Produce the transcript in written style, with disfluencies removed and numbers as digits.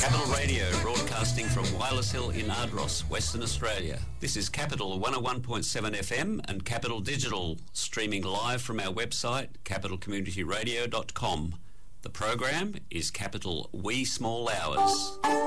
Capital Radio, broadcasting from Wireless Hill in Ardross, Western Australia. This is Capital 101.7 FM and Capital Digital, streaming live from our website, capitalcommunityradio.com. The program is Capital Wee Small Hours.